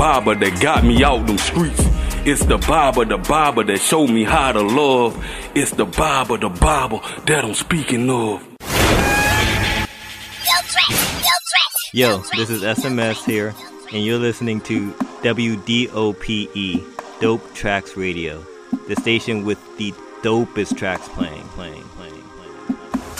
barber that got me out them streets. It's the barber that showed me how to love. It's the barber that I'm speaking of. Yo, this is SMS here, and you're listening to WDOPE, Dope Tracks Radio, the station with the dopest tracks playing.